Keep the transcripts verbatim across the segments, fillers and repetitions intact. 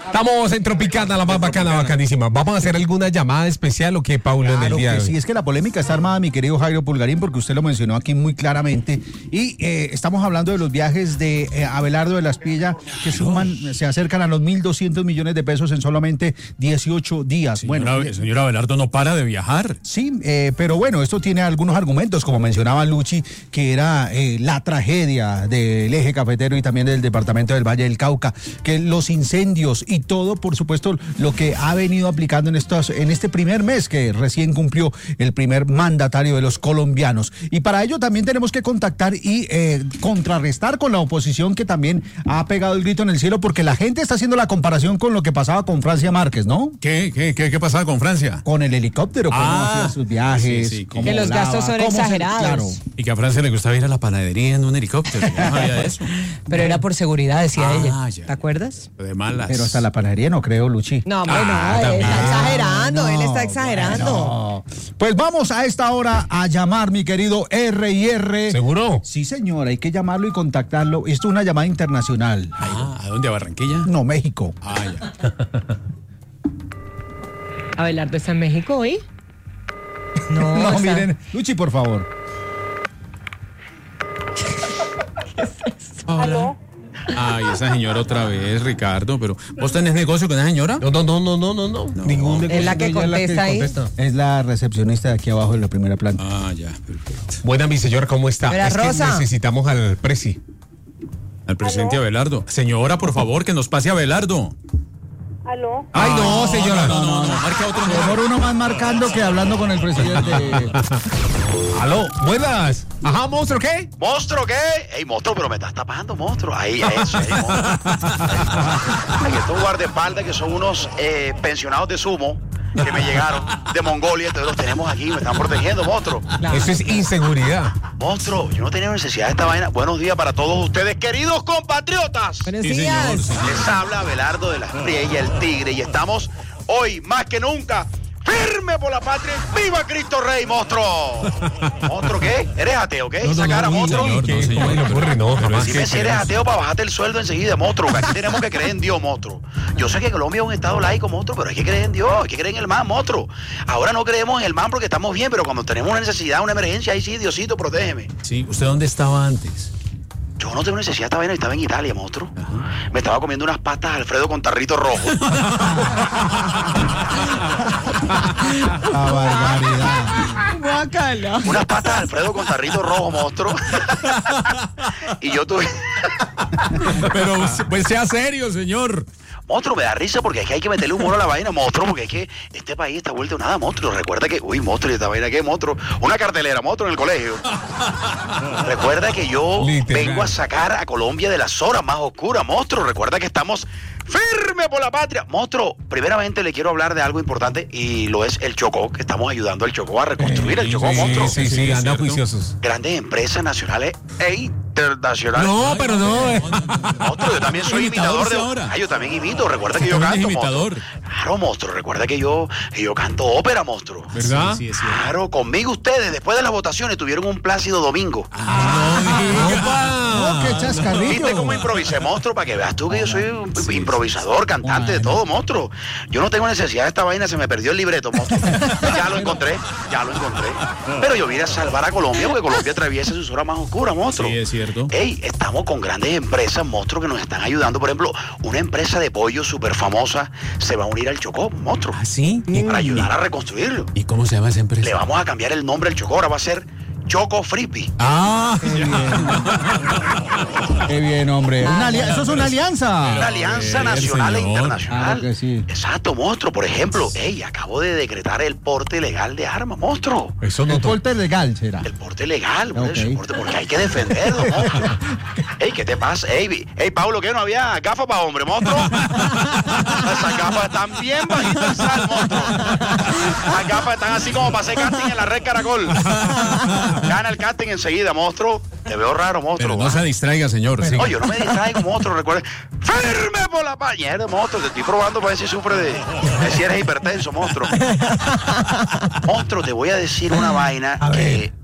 Estamos en Tropicana, la más bacana, bacanísima. ¿Vamos a hacer alguna llamada especial o qué, Paulo, claro en el día que de hoy? Sí, es que la polémica está armada, mi querido Jairo Pulgarín, porque usted lo mencionó aquí muy claramente. Y eh, estamos hablando de los viajes de eh, Abelardo de la Espriella, que suman, se acercan a los mil doscientos millones de pesos en solamente dieciocho días. Señora, Bueno, el señor Abelardo no para de viajar. Sí, eh, pero bueno, esto tiene algunos argumentos, como mencionaba Luchi, que era eh, la tragedia del eje cafetero y también del departamento del Valle del Cauca, que los incendios y todo, por supuesto, lo que ha venido aplicando en, estos, en este primer mes que recién cumplió el primer mandatario de los colombianos. Y para ello también tenemos que contactar y eh, contrarrestar con la oposición, que también ha pegado el grito en el cielo, porque la gente está haciendo la comparación con lo que pasaba con Francia Márquez, ¿no? ¿Qué, qué, qué, qué pasaba con Francia? Con el helicóptero, cómo Ah, hacía sus viajes, sí, sí, cómo que los volaba, gastos son cómo se- exagerados. claro. Y que a Francia le gustaba ir a la panadería en un helicóptero. Yo no sabía eso. Pero era por seguridad, decía Ah, ella. ya. ¿Te acuerdas? De malas. Pero hasta la panadería no creo, Luchi. No, hombre, Ah, no, él también. está exagerando, él No, está exagerando. bueno. Pues vamos a esta hora a llamar, mi querido R y R. ¿Seguro? Sí, señor, hay que llamarlo y contactarlo. Esto es una llamada internacional. Ah, ¿a dónde? ¿A Barranquilla? No, México. Ah, ya. Abelardo está en México hoy. No, No, está- miren, Luchi, por favor. ¿Aló? Ay, esa señora otra vez, Ricardo, pero ¿vos tenés negocio con esa señora? No, no, no, no, no, no, no. Ningún Es la que ella contesta ahí. Es la recepcionista de aquí abajo de la primera planta. Ah, ya, perfecto. Buena, mi señor, ¿cómo está? Vera es que Rosa. necesitamos al presi. Al presidente Abelardo. Señora, por favor, que nos pase a Abelardo. ¿Aló? Ay, no, señora. No, no, no, marca otro número. Mejor uno más marcando que hablando con el presidente. Aló, buenas. Ajá, monstruo, ¿qué? ¿Monstruo qué? Ey, monstruo, pero me estás tapando, monstruo. Ahí, eso, ahí, monstruo. Aquí estos guardaespaldas que son unos eh, pensionados de sumo que me llegaron de Mongolia, entonces los tenemos aquí, me están protegiendo, monstruo. Eso es inseguridad. Monstruo, yo no tenía necesidad de esta vaina. Buenos días para todos ustedes, queridos compatriotas. Buenos Sí, días. señor, sí. Les habla Abelardo de la Espriella, el Tigre, y estamos hoy más que nunca firme por la patria. ¡Viva Cristo Rey, monstruo! ¿Monstruo qué? ¿Eres ateo, qué? Esa cara, monstruo. señor, no, señor. ¿Cómo le ocurre? No, jamás. Dime si eres ateo para bajarte el sueldo enseguida, monstruo. Que aquí tenemos que creer en Dios, monstruo. Yo sé que Colombia es un estado laico, monstruo, pero hay que creer en Dios, hay que creer en el man, monstruo. Ahora no creemos en el man porque estamos bien, pero cuando tenemos una necesidad, una emergencia, ahí sí, Diosito, protégeme. Sí, ¿usted dónde estaba antes? Yo no tengo necesidad de esta vaina, estaba en Italia, monstruo. Me estaba comiendo unas pastas Alfredo con tarrito rojo. La barbaridad. Guácala. Unas pastas Alfredo con tarrito rojo, monstruo. Y yo tuve... Pero pues sea serio, señor. Monstruo, me da risa porque es que hay que meterle humor a la vaina, monstruo, porque es que este país está vuelto nada, monstruo. Recuerda que, uy, monstruo, ¿y esta vaina qué, monstruo? Una cartelera, monstruo, en el colegio. Recuerda que yo Literal. vengo a sacar a Colombia de las horas más oscuras, monstruo. Recuerda que estamos firmes por la patria. Monstruo, primeramente le quiero hablar de algo importante y lo es el Chocó, que estamos ayudando al Chocó a reconstruir el Chocó, Sí, monstruo. sí, sí, Sí, andan ¿cierto? juiciosos. Grandes empresas nacionales e internacionales. No, pero no. Monstruo, yo también soy Imitador imitador de... ahora. Ah, yo también imito, recuerda que yo También es canto, imitador. monstruo. Claro, monstruo, recuerda que yo, que yo canto ópera, monstruo. ¿Verdad? Sí, sí, es cierto. Claro, conmigo ustedes, después de las votaciones, tuvieron un plácido domingo. Oh, qué chascarrillo. ¿Viste cómo improvisé, monstruo? Para que veas tú que yo soy un improvisador, cantante, de todo, monstruo. Yo no tengo necesidad de esta vaina, se me perdió el libreto, monstruo. Ya lo encontré, ya lo encontré. Pero yo vine a salvar a Colombia porque Colombia atraviesa sus horas más oscuras, monstruo. Sí, es cierto. Ey, estamos con grandes empresas, monstruo, que nos están ayudando. Por ejemplo, una empresa de pollo súper famosa se va a unir al Chocó, monstruo, ¿Ah, sí? ¿Y, para ayudar a reconstruirlo. ¿Y cómo se llama esa empresa? Le vamos a cambiar el nombre al Chocó, ahora va a ser Choco Fripi. Ah, Qué bien, hombre. Una ali- eso es una alianza. Una alianza ver, nacional e señor. internacional. Claro que sí. Exacto, monstruo. Por ejemplo, ey, acabo de decretar el porte legal de armas, monstruo. Eso no El to- porte legal será. El porte legal, por Ok. eso, el porte, porque hay que defenderlo, monstruo. Ey, ¿qué te pasa? Ey, vi- ey, Paulo, ¿qué no había gafas para hombre, monstruo? Esas gafas están bien bajitas el sal, monstruo. Las gafas están así como para hacer casting en la red Caracol. Gana el casting enseguida, monstruo. Te veo raro, monstruo. pero no se distraiga, señor. Sí. No, yo no me distraigo, monstruo, recuerda. ¡Firme por la pañera, monstruo! Te estoy probando para ver si sufre de... si eres hipertenso, monstruo. Monstruo, te voy a decir una vaina A que ver.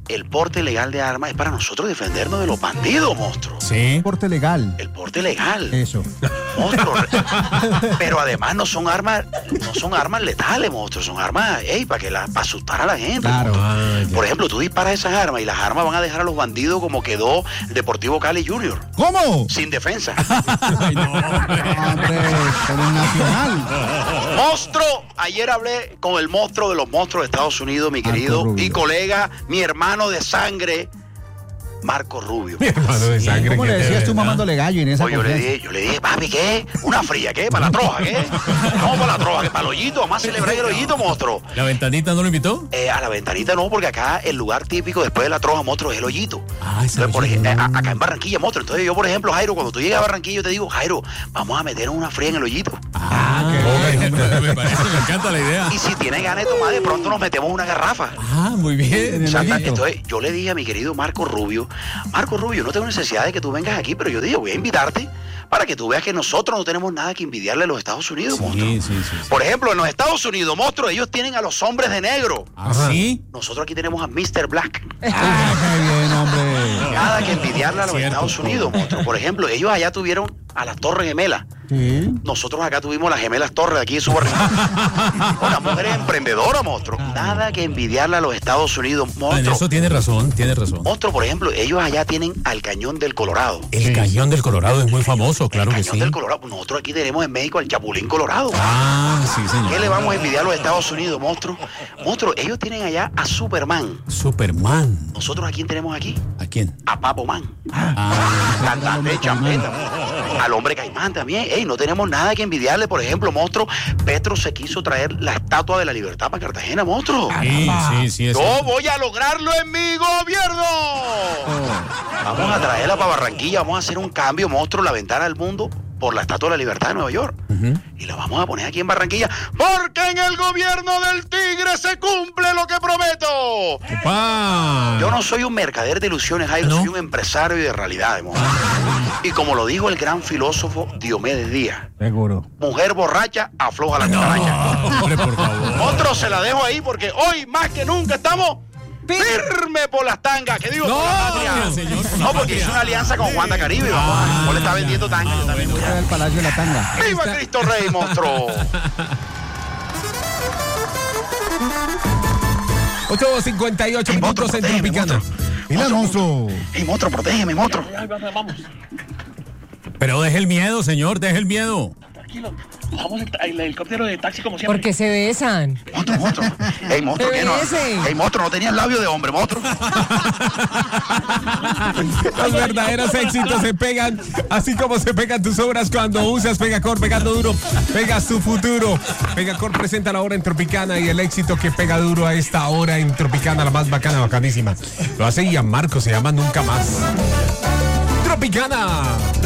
el porte legal de armas es para nosotros defendernos de los bandidos, monstruo. Sí. Porte legal. El porte legal. Eso. Monstruo. Pero además no son armas, no son armas letales, monstruo. Son armas, ey, para que la, para asustar a la gente. Claro. Ah, ya. Por ejemplo, tú disparas esas armas y las armas van a dejar a los bandidos como quedó el Deportivo Cali Junior. ¿Cómo? Sin defensa. Ay, no, hombre. Hombre, con un nacional. Monstruo, ayer hablé con el monstruo de los monstruos de Estados Unidos, mi Marco querido Rubio. y colega, mi hermano de sangre, Marco Rubio. Mi hermano de sangre. ¿Cómo que le te decías tú ve, mamándole gallo en esa Oye, yo le confianza? dije, yo le dije, papi, ¿qué? ¿Una fría, qué? ¿Para la troja, qué? No, para la troja, que para el hoyito, vamos a celebrar el hoyito, monstruo. ¿La ventanita no lo invitó? Eh, a la ventanita no, porque acá el lugar típico después de la troja, monstruo, es el hoyito. Ah, ese Entonces, por hoyito. ejemplo, a- acá en Barranquilla, monstruo. Entonces yo, por ejemplo, Jairo, cuando tú llegas a Barranquilla, yo te digo, Jairo, vamos a meter una fría en el hoyito. Ah, qué bueno. Me parece, me encanta la idea. Y si tienes ganas de tomar, de pronto nos metemos una garrafa. Ah, muy bien. el Santa, hoyito. entonces yo le dije a mi querido Marco Rubio, Marco Rubio, no tengo necesidad de que tú vengas aquí, pero yo dije, voy a invitarte para que tú veas que nosotros no tenemos nada que envidiarle a los Estados Unidos, monstruo. Sí, sí, sí. sí. Por ejemplo, en los Estados Unidos, monstruo, ellos tienen a los hombres de negro. ¿Ah, sí? Nosotros aquí tenemos a mister Black. Ah, qué bien, hombre. Nada que envidiarle a los Cierto. Estados Unidos, monstruo. Por ejemplo, ellos allá tuvieron a las Torres Gemelas. Sí. Nosotros acá tuvimos las gemelas Torres de aquí de su barrio. Una mujer emprendedora, monstruo. Nada que envidiarle a los Estados Unidos, En monstruo. eso tiene razón, tiene razón. Monstruo, por ejemplo, ellos allá tienen al Cañón del Colorado. El cañón del Colorado es muy famoso, claro el que Cañón sí. del Colorado. Nosotros aquí tenemos en México al Chapulín Colorado. Ah, sí, señor. ¿Qué le vamos a envidiar a los Estados Unidos, monstruo? Monstruo, ellos tienen allá a Superman. Superman. Nosotros a quién tenemos aquí? ¿A quién? A Papo Man. Ah, Cantante de champeta. Al hombre caimán también. Ey, no tenemos nada que envidiarle. Por ejemplo, monstruo, Petro se quiso traer la estatua de la libertad para Cartagena, monstruo. sí, sí, sí. Es Yo voy a lograrlo en mi gobierno. Vamos a traerla para Barranquilla, vamos a hacer un cambio, monstruo, la ventana del mundo por la Estatua de la Libertad de Nueva York. Y la vamos a poner aquí en Barranquilla, porque en el gobierno del tigre se cumple lo que prometo. Pa. Yo no soy un mercader de ilusiones, Jairo, ¿No? soy un empresario de realidades, monstruo. Y como lo dijo el gran filósofo Diomedes Díaz, Seguro. mujer borracha afloja la cucaracha. Hombre, por favor. Otro se la dejo ahí porque hoy más que nunca estamos firme por las tangas. ¿Qué digo? No, por la patria. señor, por la No, porque patria. hizo una alianza con Juan de Caribe. Vamos a, Juan le está vendiendo tangas. Yo también voy Era a. el Palacio de la Tanga. ¡Viva Cristo Rey, monstruo! ocho cincuenta y ocho Ey, minutos monstruo, en protégeme, Tropicana. monstruo. Mira, monstruo. ¡Ey, monstruo, protégeme, monstruo! Pero deje el miedo, señor, deje el miedo. Tranquilo, bajamos el, el helicóptero de taxi como siempre. Porque se besan. Monstruo, monstruo. ¡Ey, monstruo, ¿qué no? Ese. ¡Ey, monstruo, no tenías labio de hombre, monstruo! Los verdaderos éxitos se pegan, así como se pegan tus obras cuando usas Pegacor, pegando duro, pegas tu futuro. Pegacor presenta la hora en Tropicana y el éxito que pega duro a esta hora en Tropicana, la más bacana, bacanísima. Lo hace Gianmarco, se llama Nunca Más. Tropicana.